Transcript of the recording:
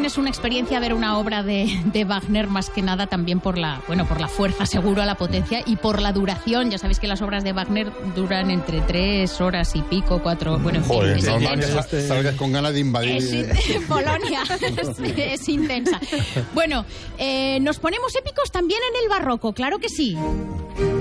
es una experiencia ver una obra de Wagner, más que nada también por la fuerza, seguro, la potencia y por la duración. Ya sabéis que las obras de Wagner duran entre 3 horas y pico, 4... Bueno, en fin, Joder, es normal intenso. que salgas con ganas de invadir. Polonia, es intensa. Bueno, nos ponemos épicos también en el barroco, claro que sí.